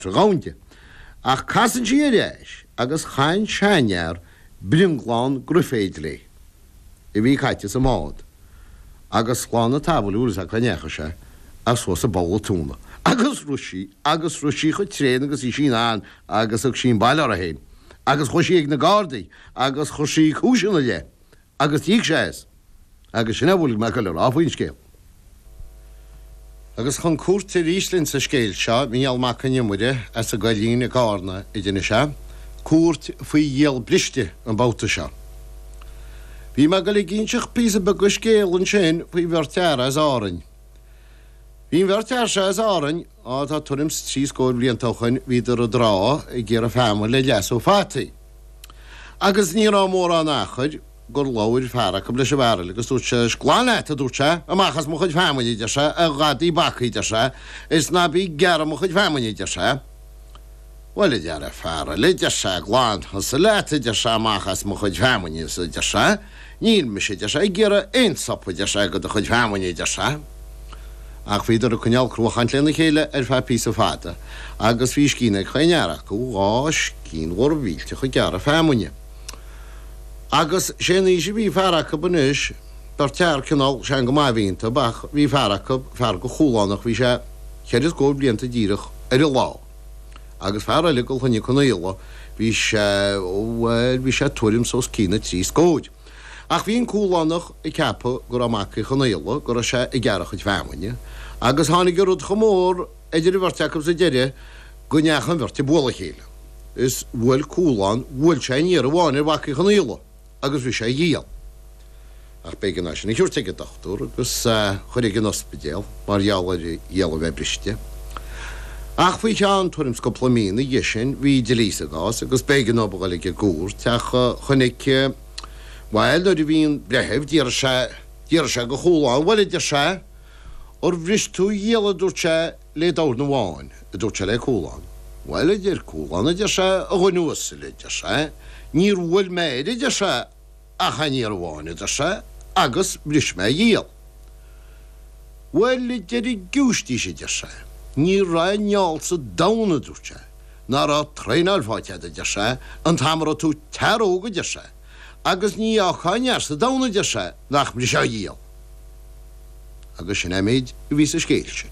gáinte. Ach casan sí réis agus chain seinear bringlán gruféid lé. I bhí caite sa mád. Agus chláán na tabalúras a chnecha se a so sa balla túna. Agus rusí chu tréin agus í sin an agus ag sin bail a héin. Agus chusí ag na gádaí agus chusí chúisina le. Agus tíag séis. Agus sinna bhfuil me go le ráfuoin scéal. Agus chun cuairte ríslinn sa scéil seo míall macaine muide as a gailín a gána I dine se, cuairt faoi dhéal briste an báta seo. Bhí me go le gínseach písa be go scéalann sin faoi bhirtear as árainn. Bhín bhirtear se as árainn á tá tuairim trí scóir bliantóchain híidir a drá I ggéar a feamar le leas ó fátaí. Agus ní rá mór an áchaid gur láir fearach go leis bhar agus dúirt se glááneta dúirte amachchas mo chuid feamaide se a gadaí bachaide se is na bí geara mo chuid feamaide se. Bhfuil dear a fearra leide se gláán sa leitaide se amachchas mo chuid feamaide se, níl me sé de se ggéar aon sapaide se go do chuid feamaide se. Ach bhíidir a chuneal cruúchaint lena chéile fe pí a fáta, agus bhí cína chuinearach go gháis cín ghir bhílte chu gear a feamaide. Agus sé ní sé bhí fearach bunis tar tear cinál se go máhínta bach bhí fearach fear go choúlánach bhí sé chéidir go blianta díirech ar I lá. Agus fear le go chunne chuna ile bhí sé tuairim sos cína trí scóid. Ach bhíon cúlánach I cepa gur amachcha chuna ile gur sé I gghearach chuid feamaine, agus tháinig gur rud chomór idir bhirteacham sa deire go neachan bhirte bula chéile. Is bhfuil cúlán bhfuil sé níar bháinir bhacha chuna ile. Agus bhí sé díal. Ach began na sin chuirte go dochtúr agus chuir an ospidéal mar dheallar dhéala bheith briste. Ach bhí teán tuairim scoplamína dhé sin bhí de lísa gás agus began óbagail go gúr teach chunig bhil ar bhíon brethebh díar se go choúláin bhfuil de se or bhristú dhéala dúirte le dáir na bháin a dúirte le cúláin. Bhil idir cúláin de se a ghuiúsa le de se, níor bhfuil méide de se a chaníar bháine de se agus bris me díal. Bhfuil idir I gúistí sé de se, ní ra neall sa dána dúirte, ná ra tréinál fáteide de se an tamara tú tearóga de se, agus ní á chanear sa dána de se nach bris a díal. Agus sin éid I bhí sa scéilse.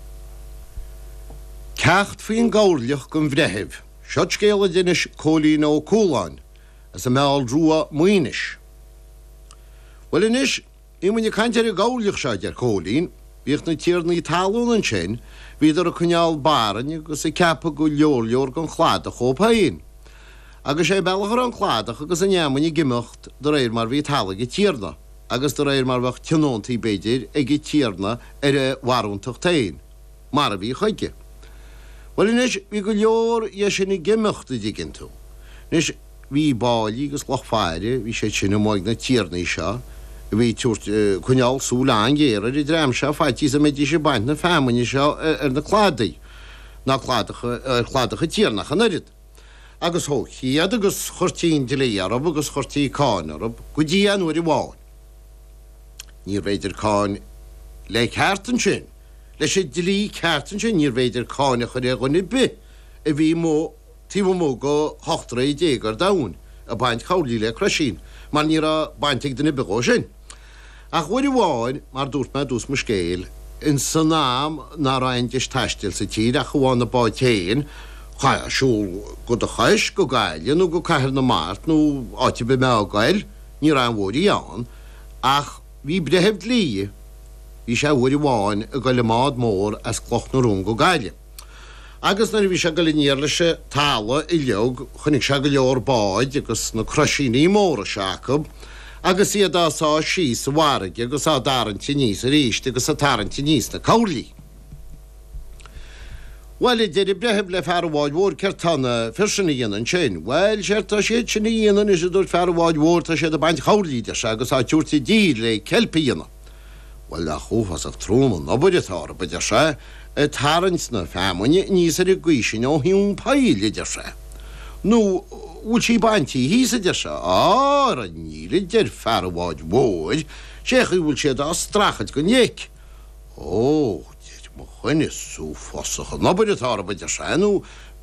Ceacht faoin gáirleach gon bhrethebh, seo scéala dinis cólín ó cúláin, as a meall drua muoinis. Well inis, I mune caintear I gáirleach se ar cólín, bhíoch na tíarna I talún an sin, híidir a chuneál baran agus I cepa go leor gon chláadach ó paín. Agus sé bellachar an chláadach agus a neamani gimimecht do réir mar bhí talag I tíarna, agus do réir mar bheith tionóntaí beidir ag I tíarna ar a warúntaach tain, mar a bhí chuige. Well inis, bhí go leor sin I gimimecht a ddíginn tú. Nis bhí báilí agus lochfáire, bhí sé sinna móig na tíarnaí seo, bhí tuairt chuneál súla an ggéar I dream seo fáití sa méidí sé baint na feamaine seo ar na chládaí, ná chládacha tíarnach an irid. Agus chiad agus chortíín de léarab agus chortíí cáinarab go dtí anúir I bháin. Níor bhéidir cáin le ceartan sin, leis sé dlí ceartan sin níor bhéidir cáine chu ré gona bi, a bhí mó tíh mó go hochtra I dégar dain a baint chaolí le crasín, mar ní a baintig duna begó sin. Ach bhfuir I bháin mar dúirt me dús mo scéil, in san náam ná raintis taistil sa tíd a chuháin na báitéin, siúl go a chais go gaile nó go caiir na mát nó áiti be me gail, ní ra an bhórí an, ach bhí brethebh lí, bhí sé bhfuir I bháin a go le mád mór as cloch na rún go gaile. Agus na bhí se go líníar lei se tála I leog chunig se go leor báid agus na crasíní móra seacab, agus iad asá sí sa bhhaige agus á darantí níos a ríist agus a tarantí níos na caolí. Well idir I brethebh le fear bháid mhór ceirtána firsanna dhéanaan sin, well séirtá siad sinna dhéanaan is a dúirt fear bháid mhór tá siad a baint chaolí de se agus á dúirtí dí le celpaíanana. Well a chófas a tróna nabaidetára ba de se, a tarant na feamaine níos ar a gcuisin ó hiún paíle de se. Nó bhfuil sí baintí hísa de se, a níle deir fear bháid mhór, sécha bhfuil siad á strachad go néic. Ó, chuine sú fosach nabaidetára ba de se, nó